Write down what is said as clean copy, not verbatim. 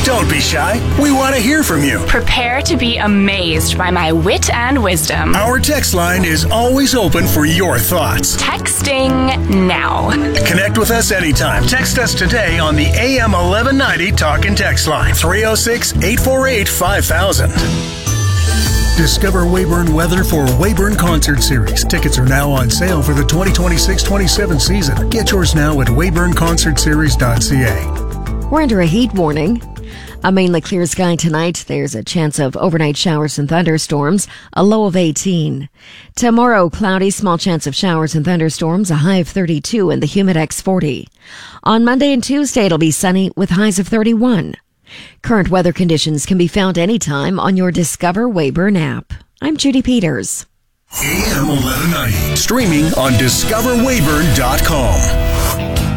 Don't be shy. We want to hear from you. Prepare to be amazed by my wit and wisdom. Our text line is always open for your thoughts. Texting now. Connect with us anytime. Text us today on the AM 1190 Talk and Text line. 306-848-5000. Discover Weyburn weather for Weyburn Concert Series. Tickets are now on sale for the 2026-27 season. Get yours now at weyburnconcertseries.ca. We're under a heat warning. A mainly clear sky tonight. There's a chance of overnight showers and thunderstorms, a low of 18. Tomorrow, cloudy, small chance of showers and thunderstorms, a high of 32 and the humidex 40. On Monday and Tuesday, it'll be sunny with highs of 31. Current weather conditions can be found anytime on your Discover Weyburn app. I'm Judy Peters. AM 1190. Streaming on discoverweyburn.com.